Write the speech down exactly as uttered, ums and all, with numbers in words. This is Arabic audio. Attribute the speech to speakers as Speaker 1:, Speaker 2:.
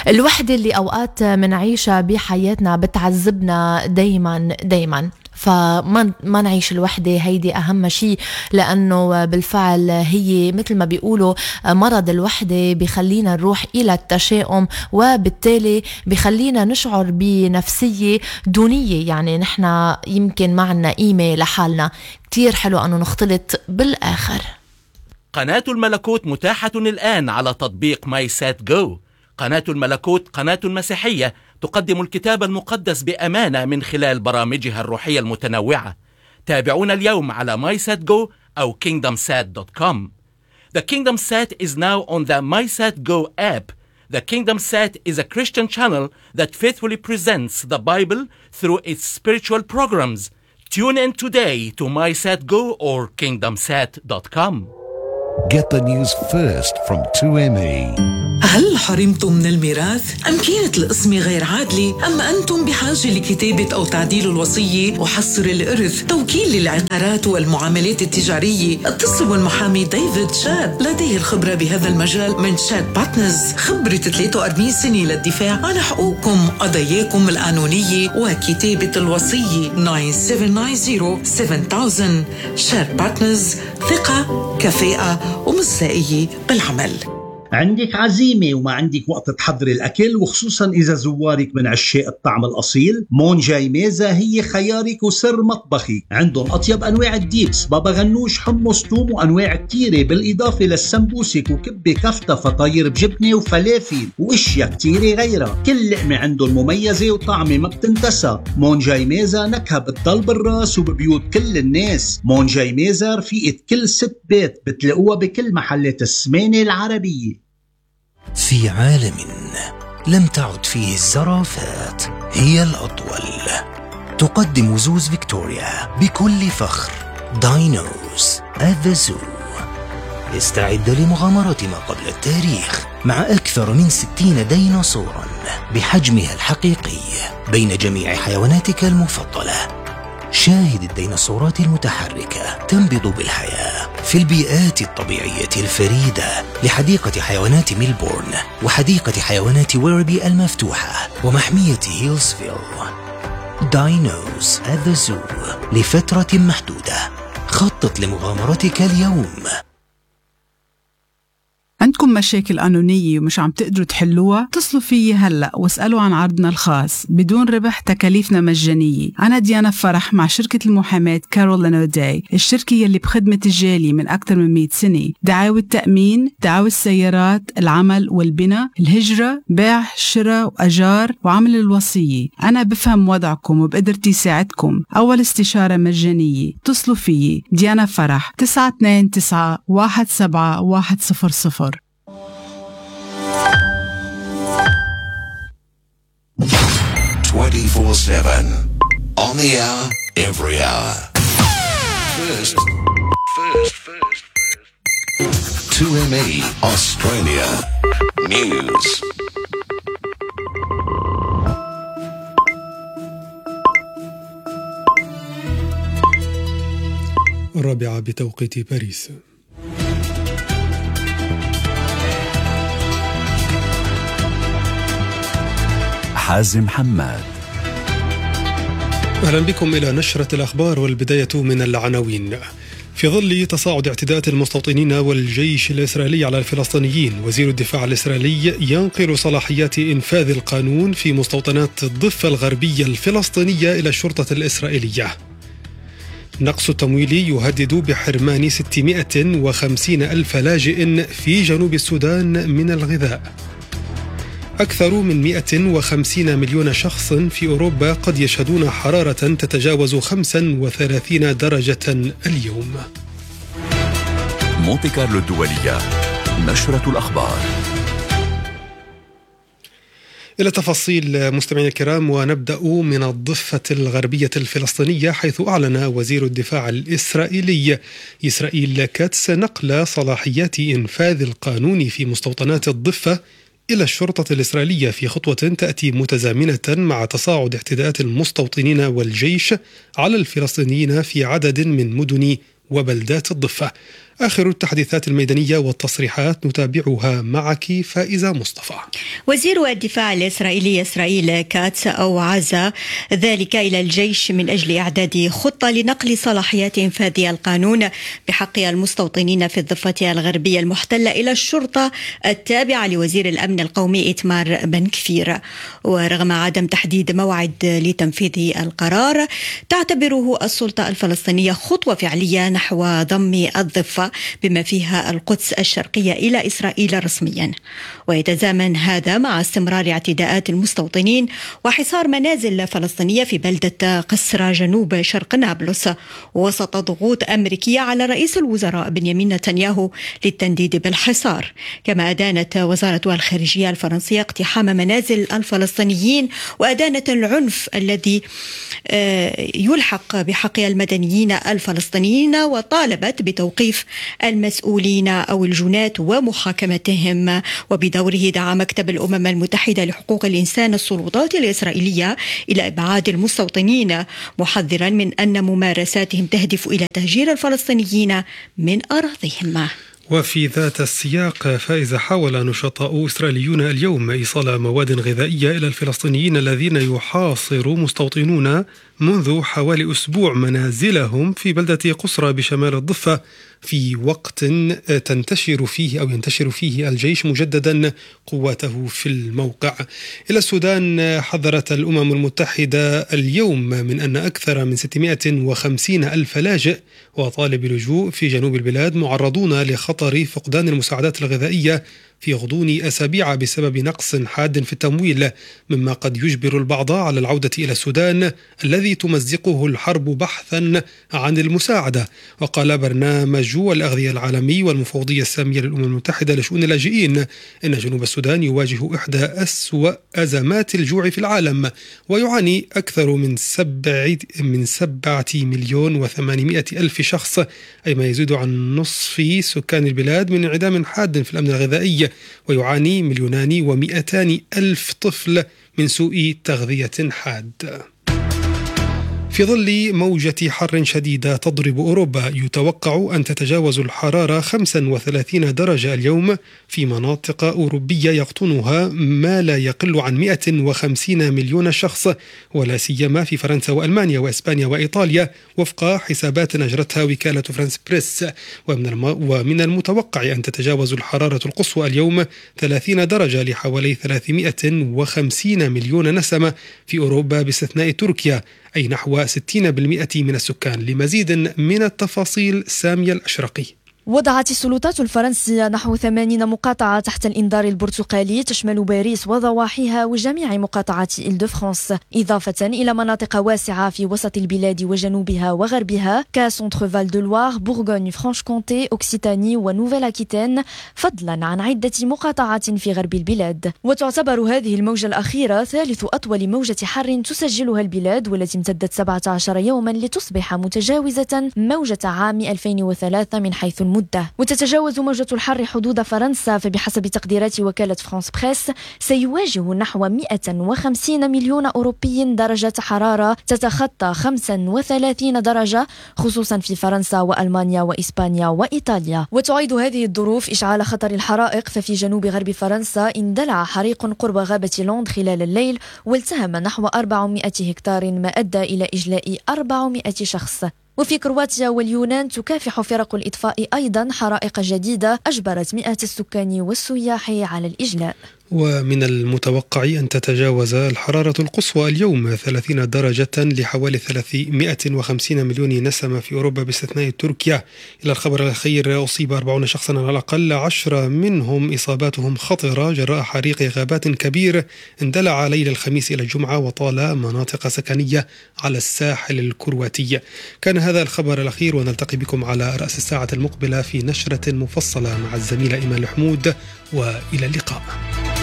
Speaker 1: الوحدة اللي أوقات منعيشها بحياتنا بتعذبنا دايما دايما، فما ما نعيش الوحدة، هيدي أهم شيء، لأنه بالفعل هي مثل ما بيقولوا مرض الوحدة بيخلينا نروح إلى التشاؤم، وبالتالي بيخلينا نشعر بنفسية دونية، يعني نحنا يمكن معنا قيمة لحالنا. كتير حلو أنه نختلط بالآخر.
Speaker 2: قناة الملكوت متاحة الآن على تطبيق ماي سات جو. قناة الملكوت قناة مسيحية تقدم الكتاب المقدس بأمانة من خلال برامجها الروحية المتنوعة. تابعونا اليوم على ماي سات جو أو كينغدم سات دوت كوم. The KingdomSat is now on the MySatGo app. The KingdomSat is a Christian channel that faithfully presents the Bible through its spiritual programs. Tune in today to MySatGo or kingdom sat dot com.
Speaker 3: Get the news first from two M E.
Speaker 4: هل حرمتم من الميراث؟ أم كانت القسمة غير عادلة؟ أم أنتم بحاجة لكتابة أو تعديل الوصية وحصر الإرث؟ توكيل للعقارات والمعاملات التجارية؟ اتصلوا بالمحامي ديفيد شاد، لديه الخبرة بهذا المجال من شاد بارتنرز، خبرة ثلاثة وأربعين سنة للدفاع عن حقوقكم، قضاياكم القانونية وكتابة الوصية. تسعة سبعة تسعة صفر سبعة ألف. شاد بارتنرز، ثقة، كفاءة ومصداقية بالعمل.
Speaker 5: عندك عزيمة وما عندك وقت تحضري الأكل، وخصوصا إذا زوارك من عشاق الطعم الأصيل، مون جاي ميزة هي خيارك وسر مطبخك. عندهم أطيب أنواع الديبس، بابا غنوش، حمص، توم، وأنواع كتيرة، بالإضافة للسمبوسك وكبة كفتة، فطاير بجبنة وفلافل وإشياء كتيرة غيرها. كل لقمة عندهم مميزة وطعمة ما بتنتسى. مون جاي ميزة نكهة بتضل بالراس وببيوت كل الناس. مون جاي ميزة رفيقة كل ست بيت، بتلاقوها بكل محلات السمانة العربية.
Speaker 6: في عالم لم تعد فيه الزرافات هي الأطول، تقدم زوز فيكتوريا بكل فخر داينوز at the zoo. استعد لمغامرة ما قبل التاريخ مع أكثر من ستين ديناصورا بحجمها الحقيقي بين جميع حيواناتك المفضلة. شاهد الديناصورات المتحركة تنبض بالحياة في البيئات الطبيعية الفريدة لحديقة حيوانات ميلبورن وحديقة حيوانات ويربي المفتوحة ومحمية هيلزفيل. داينوز at the zoo لفترة محدودة. خطط لمغامرتك اليوم.
Speaker 7: عندكم مشاكل قانونية ومش عم تقدروا تحلوها؟ اتصلوا فيي هلأ واسألوا عن عرضنا الخاص بدون ربح، تكاليفنا مجانية. أنا ديانا فرح مع شركة المحاماة كارولين أوداي، الشركة يلي بخدمة الجالي من أكثر من مئة سنة. دعاوى التأمين، دعاوى السيارات، العمل والبناء، الهجرة، بيع، شراء وأجار، وعمل الوصية. أنا بفهم وضعكم وبقدرتي ساعدكم. أول استشارة مجانية. اتصلوا فيي ديانا فرح تسعة اثنين تسعة واحد سبعة واحد صفر صفر.
Speaker 3: twenty-four seven on the hour, every hour. First, first, first, first. two M E Australia News.
Speaker 8: الرابعة بتوقيت باريس.
Speaker 9: حازم حماد.
Speaker 8: أهلا بكم إلى نشرة الأخبار، والبداية من العناوين. في ظل تصاعد اعتداءات المستوطنين والجيش الإسرائيلي على الفلسطينيين، وزير الدفاع الإسرائيلي ينقل صلاحيات إنفاذ القانون في مستوطنات الضفة الغربية الفلسطينية إلى الشرطة الإسرائيلية. نقص التمويل يهدد بحرمان ستمائة وخمسين ألف لاجئ في جنوب السودان من الغذاء. أكثر من مئة وخمسين مليون شخص في أوروبا قد يشهدون حرارة تتجاوز خمسة وثلاثين درجة اليوم.
Speaker 9: مونتي كارلو الدولية، نشرة الأخبار.
Speaker 8: إلى تفاصيل مستمعينا الكرام، ونبدأ من الضفة الغربية الفلسطينية، حيث أعلن وزير الدفاع الإسرائيلي إسرائيل كاتس نقل صلاحيات إنفاذ القانون في مستوطنات الضفة إلى الشرطة الإسرائيلية في خطوة تأتي متزامنة مع تصاعد اعتداءات المستوطنين والجيش على الفلسطينيين في عدد من مدن وبلدات الضفة. آخر التحديثات الميدانية والتصريحات نتابعها معك فائزة مصطفى.
Speaker 10: وزير الدفاع الإسرائيلي إسرائيل كاتس أوعز ذلك إلى الجيش من أجل إعداد خطة لنقل صلاحيات إنفاذ القانون بحق المستوطنين في الضفة الغربية المحتلة إلى الشرطة التابعة لوزير الأمن القومي إيتمار بن كفير. ورغم عدم تحديد موعد لتنفيذ القرار، تعتبره السلطة الفلسطينية خطوة فعلية نحو ضم الضفة بما فيها القدس الشرقية إلى إسرائيل رسميا. ويتزامن هذا مع استمرار اعتداءات المستوطنين وحصار منازل فلسطينية في بلدة قسرى جنوب شرق نابلس وسط ضغوط أمريكية على رئيس الوزراء بنيامين نتنياهو للتنديد بالحصار. كما أدانت وزارة الخارجية الفرنسية اقتحام منازل الفلسطينيين وأدانت العنف الذي يلحق بحق المدنيين الفلسطينيين، وطالبت بتوقيف المسؤولين أو الجنات ومحاكمتهم. وبدوره دعا مكتب الأمم المتحدة لحقوق الإنسان السلطات الإسرائيلية إلى إبعاد المستوطنين، محذرا من أن ممارساتهم تهدف إلى تهجير الفلسطينيين من أراضيهم.
Speaker 8: وفي ذات السياق فائزة، حاول نشطاء إسرائيليون اليوم إيصال مواد غذائية إلى الفلسطينيين الذين يحاصر مستوطنون منذ حوالي أسبوع منازلهم في بلدة قسرى بشمال الضفة، في وقت تنتشر فيه أو ينتشر فيه الجيش مجددا قواته في الموقع. إلى السودان، حذرت الأمم المتحدة اليوم من أن أكثر من ستمائة وخمسين ألف لاجئ وطالب لجوء في جنوب البلاد معرضون لخطر فقدان المساعدات الغذائية في غضون أسابيع بسبب نقص حاد في التمويل، مما قد يجبر البعض على العودة إلى السودان الذي تمزقه الحرب بحثا عن المساعدة. وقال برنامج الأغذية العالمي والمفوضية السامية للأمم المتحدة لشؤون اللاجئين إن جنوب السودان يواجه إحدى أسوأ أزمات الجوع في العالم، ويعاني أكثر من سبعة من سبعة مليون وثمانمائة ألف شخص، أي ما يزيد عن نصف سكان البلاد، من انعدام حاد في الأمن الغذائي، ويعاني مليونان ومئتان ألف طفل من سوء تغذية حاد. في ظل موجة حر شديدة تضرب أوروبا، يتوقع أن تتجاوز الحرارة خمسة وثلاثين درجة اليوم في مناطق أوروبية يقطنها ما لا يقل عن مئة وخمسين مليون شخص، ولا سيما في فرنسا وألمانيا وإسبانيا وإيطاليا، وفق حسابات أجرتها وكالة فرانس بريس. ومن, الم... ومن المتوقع أن تتجاوز الحرارة القصوى اليوم ثلاثين درجة لحوالي ثلاثمائة وخمسين مليون نسمة في أوروبا باستثناء تركيا، أي نحو ستين بالمئة من السكان. لمزيد من التفاصيل سامية الأشرقي.
Speaker 11: وضعت السلطات الفرنسية نحو ثمانين مقاطعة تحت الإنذار البرتقالي تشمل باريس وضواحيها وجميع مقاطعات إل دو فرانس، إضافة إلى مناطق واسعة في وسط البلاد وجنوبها وغربها كسونتر فال دو لوار، بورغوني، فرانش كونتي، أوكسيتاني ونوفيل أكيتين، فضلا عن عدة مقاطعات في غرب البلاد. وتعتبر هذه الموجة الأخيرة ثالث أطول موجة حر تسجلها البلاد، والتي امتدت سبعة عشر يوما لتصبح متجاوزة موجة عام ألفين وثلاثة من حيث المدة. وتتجاوز موجة الحر حدود فرنسا، فبحسب تقديرات وكالة فرانس بريس سيواجه نحو مئة وخمسين مليون أوروبي درجة حرارة تتخطى خمسة وثلاثين درجة، خصوصا في فرنسا وألمانيا وإسبانيا وإيطاليا. وتعيد هذه الظروف إشعال خطر الحرائق، ففي جنوب غرب فرنسا اندلع حريق قرب غابة لوند خلال الليل والتهم نحو أربعمائة هكتار، ما أدى إلى إجلاء أربعمائة شخص. وفي كرواتيا واليونان تكافح فرق الإطفاء أيضا حرائق جديدة أجبرت مئات السكان والسياح على الإجلاء.
Speaker 8: ومن المتوقع أن تتجاوز الحرارة القصوى اليوم ثلاثين درجة لحوالي ثلاثمائة وخمسين مليون نسمة في أوروبا باستثناء تركيا. إلى الخبر الأخير، أصيب أربعون شخصا على الأقل، عشرة منهم إصاباتهم خطرة جراء حريق غابات كبير اندلع ليلة الخميس إلى الجمعة وطال مناطق سكنية على الساحل الكرواتي. كان هذا الخبر الأخير، ونلتقي بكم على رأس الساعة المقبلة في نشرة مفصلة مع الزميلة إيمان الحمود، وإلى اللقاء.